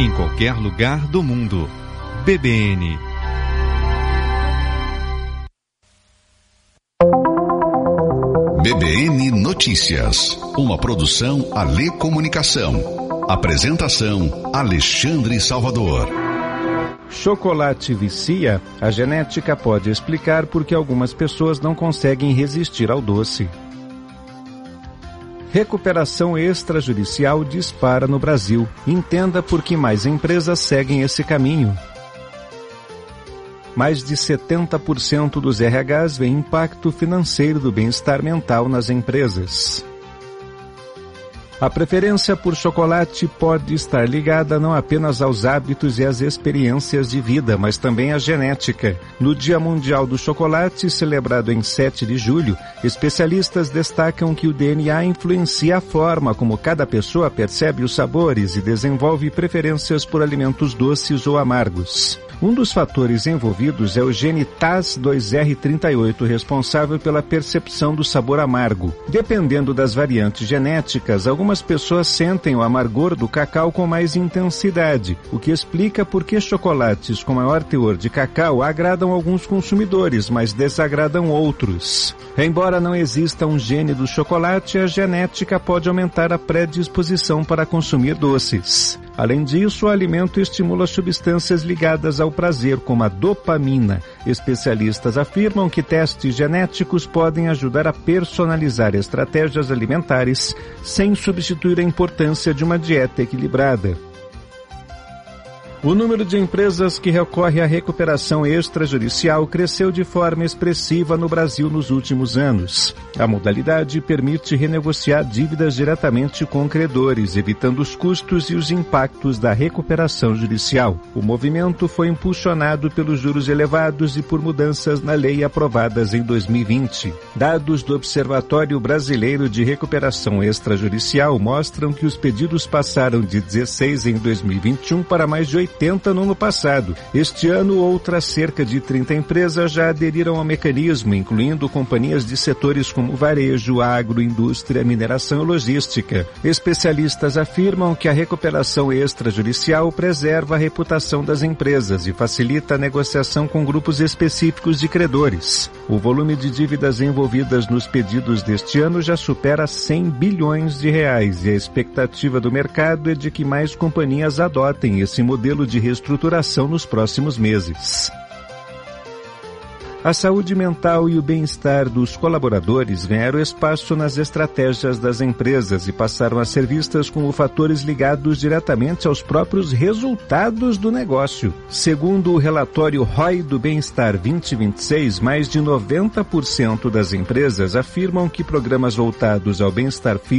em qualquer lugar do mundo. BBN. BBN Notícias, uma produção Alê Comunicação. Apresentação Alexandre Salvador. Chocolate vicia? A genética pode explicar por que algumas pessoas não conseguem resistir ao doce. Recuperação extrajudicial dispara no Brasil. Entenda por que mais empresas seguem esse caminho. Mais de 70% dos RHs veem impacto financeiro do bem-estar mental nas empresas. A preferência por chocolate pode estar ligada não apenas aos hábitos e às experiências de vida, mas também à genética. No Dia Mundial do Chocolate, celebrado em 7 de julho, especialistas destacam que o DNA influencia a forma como cada pessoa percebe os sabores e desenvolve preferências por alimentos doces ou amargos. Um dos fatores envolvidos é o gene TAS2R38, responsável pela percepção do sabor amargo. Dependendo das variantes genéticas, algumas pessoas sentem o amargor do cacau com mais intensidade, o que explica por que chocolates com maior teor de cacau agradam alguns consumidores, mas desagradam outros. Embora não exista um gene do chocolate, a genética pode aumentar a predisposição para consumir doces. Além disso, o alimento estimula substâncias ligadas ao prazer, como a dopamina. Especialistas afirmam que testes genéticos podem ajudar a personalizar estratégias alimentares sem substituir a importância de uma dieta equilibrada. O número de empresas que recorre à recuperação extrajudicial cresceu de forma expressiva no Brasil nos últimos anos. A modalidade permite renegociar dívidas diretamente com credores, evitando os custos e os impactos da recuperação judicial. O movimento foi impulsionado pelos juros elevados e por mudanças na lei aprovadas em 2020. Dados do Observatório Brasileiro de Recuperação Extrajudicial mostram que os pedidos passaram de 16 em 2021 para mais de 80 no ano passado. Este ano, outras cerca de 30 empresas já aderiram ao mecanismo, incluindo companhias de setores como varejo, agro, indústria, mineração e logística. Especialistas afirmam que a recuperação extrajudicial preserva a reputação das empresas e facilita a negociação com grupos específicos de credores. O volume de dívidas envolvidas nos pedidos deste ano já supera 100 bilhões de reais e a expectativa do mercado é de que mais companhias adotem esse modelo de reestruturação nos próximos meses. A saúde mental e o bem-estar dos colaboradores ganharam espaço nas estratégias das empresas e passaram a ser vistas como fatores ligados diretamente aos próprios resultados do negócio. Segundo o relatório ROI do Bem-Estar 2026, mais de 90% das empresas afirmam que programas voltados ao bem-estar físico